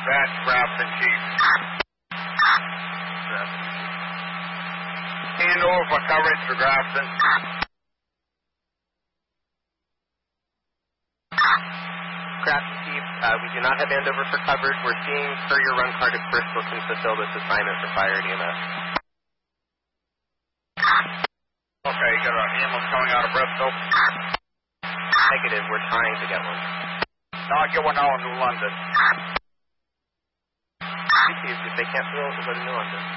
That's Grafton Chief. Hand over for coverage for Grafton. Grafton Chief, we do not have handover for coverage. We're seeing per your run card if Bristol can fulfill this assignment for fire EMS. Okay, you got an ambulance coming out of Bristol? Negative, we're trying to get one. No, I'll get one out in New London. If they can't fill it, we'll go to New London.